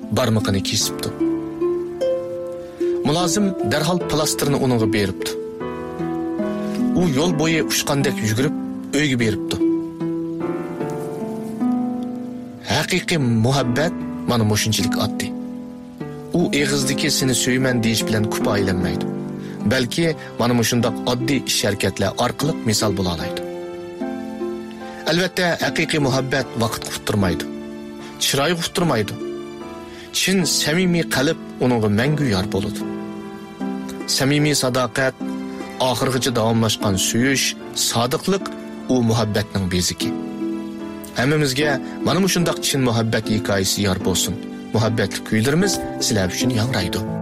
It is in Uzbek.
barmog'ini kesibdi. Mulozim darhol plastırını onunğa beribdi. U yo'l bo'yi ushqandek yugurib uyga beribdi. Haqiqiy muhabbat mana mushunchalik oddiy. U eg'izdagi seni söyman deyish bilan kupa aylanmaydi. Balki mana mushundoq oddiy ish-harakatlar orqali misol bo'la oladi. Albatta, haqiqiy muhabbat vaqt quttirmaydi. Chiroy quttirmaydi. Chin samimiy qalb uningga mangu yor bo'ladi. Samimiy sadoqat, oxirgacha davomlashgan suyish, sodiqlik u muhabbatning beziki. Hammamizga mana shundoq chin muhabbat hikoyasi yor bo'lsin. Muhabbatli kuylarimiz sizlar uchun yangraydi.